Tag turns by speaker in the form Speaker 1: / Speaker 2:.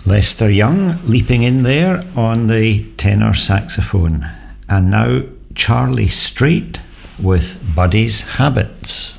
Speaker 1: Lester Young leaping in there on the tenor saxophone. And now Charlie Straight with Buddy's Habits.